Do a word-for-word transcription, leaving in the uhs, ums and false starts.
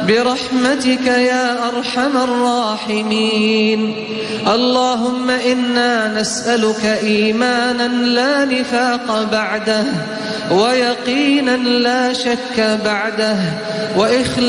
برحمتك يا أرحم الراحمين. اللهم إنا نسألك إيمانا لا نفاق بعده، ويقينا لا شك بعده، وإخلاصا